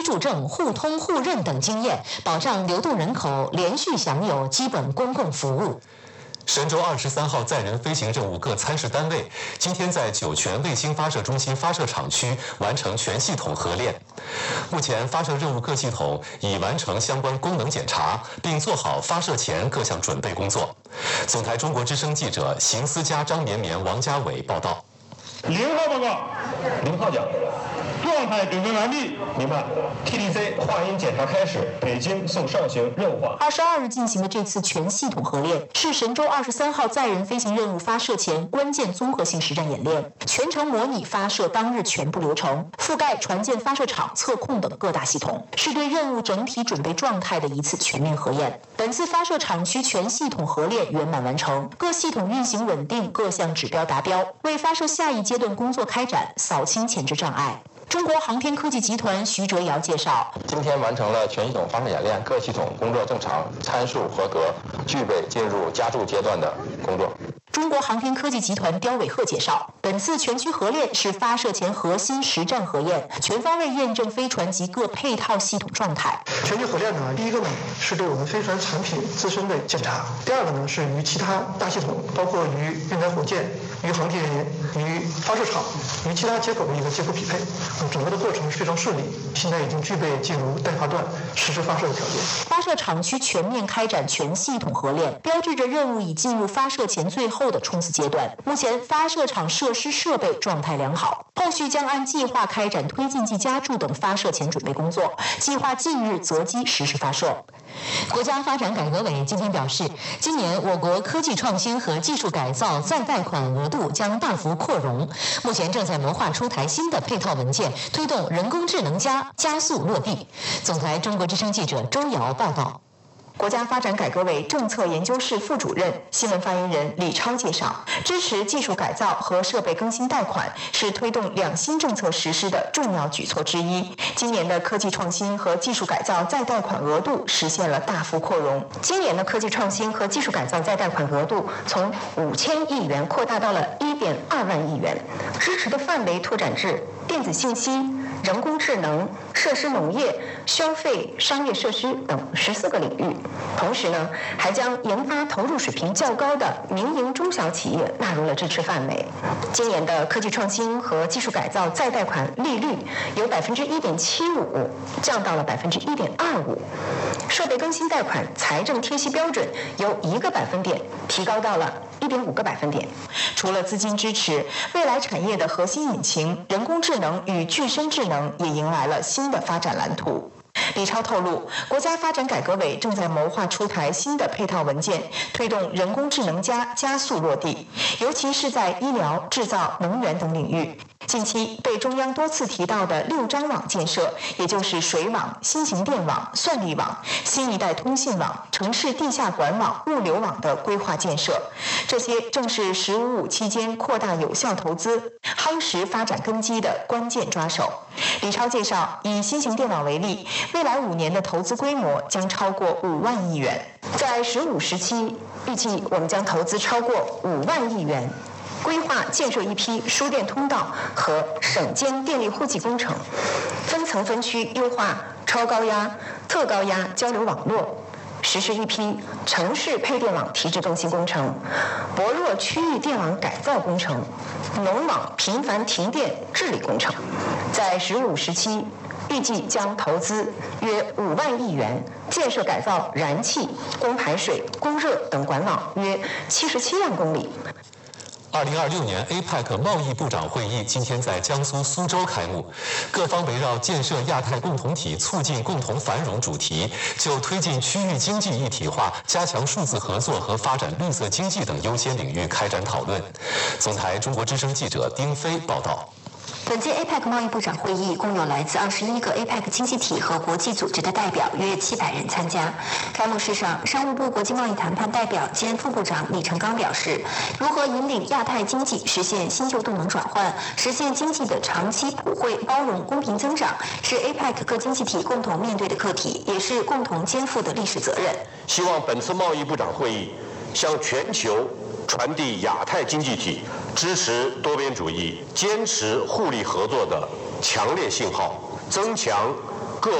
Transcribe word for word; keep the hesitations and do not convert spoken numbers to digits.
助证、互通互认等经验，保障流动人口连续享有基本公共服务。 神舟二十三号载人飞行任务各参试单位今天在酒泉卫星发射中心发射场区完成全系统合练。目前发射任务各系统已完成相关功能检查，并做好发射前各项准备工作。总台中国之声记者邢思佳、张绵绵、王家伟报道。 零号报告， 零号讲。 状态准备完毕， 明白。T D C 话音检查开始，北京送上行任务化。 二十二日进行的这次全系统合练，是神舟二十三号载人飞行任务发射前关键综合性实战演练，全程模拟发射当日全部流程，覆盖船舰发射场、测控等各大系统，是对任务整体准备状态的一次全面核验。本次发射场区全系统合练圆满完成，各系统运行稳定，各项指标达标，为发射下一阶段工作开展扫清前置障碍。中国航天科技集团徐哲尧介绍， 今天完成了全系统发射演练，各系统工作正常，参数合格，具备进入加注阶段的工作。 中国航天科技集团刁伟鹤介绍，本次全区合练是发射前核心实战核验，全方位验证飞船及各配套系统状态。 全区合练呢，第一个呢是对我们飞船产品自身的检查，第二个呢是与其他大系统，包括与运载火箭、与航天员、与发射场、与其他接口的一个接口匹配。整个的过程是非常顺利，现在已经具备进入待发段实施发射的条件。 发射场区全面开展全系统合练，标志着任务已进入发射前最后的冲刺阶段。目前发射场设施设备状态良好，后续将按计划开展推进剂加注等发射前准备工作，计划近日择机实施发射。 国家发展改革委今天表示，今年我国科技创新和技术改造再贷款额度将大幅扩容，目前正在谋划出台新的配套文件，推动人工智能加加速落地。总台中国之声记者周瑶报道。 国家发展改革委政策研究室副主任、新闻发言人李超介绍，支持技术改造和设备更新贷款是推动两新政策实施的重要举措之一。今年的科技创新和技术改造再贷款额度实现了大幅扩容。今年的科技创新和技术改造再贷款额度从五千亿元扩大到了一点二万亿元，支持的范围拓展至电子信息、人工智能、设施农业、消费、商业设施等十四个领域。同时呢，还将研发投入水平较高的民营中小企业纳入了支持范围。今年的科技创新和技术改造再贷款利率由百分之一点七五降到了百分之一点二五，设备更新贷款财政贴息标准由一个百分点提高到了一点五个百分点。除了资金支持，未来产业的核心引擎人工智能与具身智能也迎来了新的发展蓝图。李超透露，国家发展改革委正在谋划出台新的配套文件，推动人工智能加加速落地，尤其是在医疗、制造、能源等领域。近期被中央多次提到的六张网建设，也就是水网、新型电网、算力网、新一代通信网、城市地下管网、物流网的规划建设，这些正是“十五五”期间扩大有效投资、夯实发展根基的关键抓手。李超介绍，以新型电网为例，未来五年的投资规模将超过五万亿元，在“十五”时期，预计我们将投资超过五万亿元。规划建设一批输电通道和省间电力户籍工程，分层分区优化超高压、特高压交流网络，实施一批城市配电网提质更新工程、薄弱区域电网改造工程、农网频繁停电治理工程。在“十五”时期，预计将投资约五万亿元，建设改造燃气、供排水、供热等管网约七十七万公里。 二零二六年 A P E C 贸易部长会议今天在江苏苏州开幕，各方围绕建设亚太共同体、促进共同繁荣主题，就推进区域经济一体化、加强数字合作和发展绿色经济等优先领域开展讨论。总台中国之声记者丁飞报道。 本届 A P E C 贸易部长会议共有来自二十一个 A P E C 经济体和国际组织的代表约七百人参加。开幕式上，商务部国际贸易谈判代表兼副部长李成刚表示，如何引领亚太经济实现新旧动能转换，实现经济的长期普惠、包容、公平增长，是 A P E C 各经济体共同面对的课题，也是共同肩负的历史责任。 希望本次贸易部长会议向全球传递亚太经济体支持多边主义、坚持互利合作的强烈信号，增强